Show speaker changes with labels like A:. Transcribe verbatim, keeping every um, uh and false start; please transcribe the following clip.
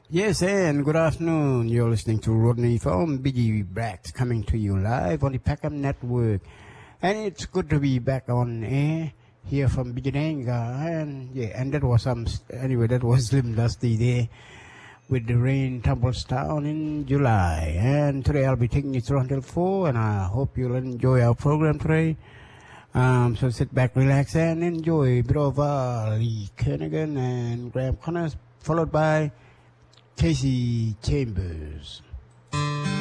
A: Yes, and good afternoon. You're listening to Rodney from B G Blacks coming to you live on the Packham Network. And it's good to be back on air here from Bijadanga. And yeah, and that was some, anyway, that was Slim Dusty there with the rain tumbles down in July. And today I'll be taking you through until four, and I hope you'll enjoy our program today. Um, so sit back, relax, and enjoy a bit of uh, Lee Kernaghan and Graham Connors, followed by Casey Chambers.